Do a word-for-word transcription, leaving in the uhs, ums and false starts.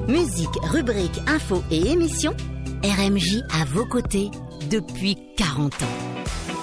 Musique, rubriques, infos et émissions, R M J à vos côtés depuis quarante ans.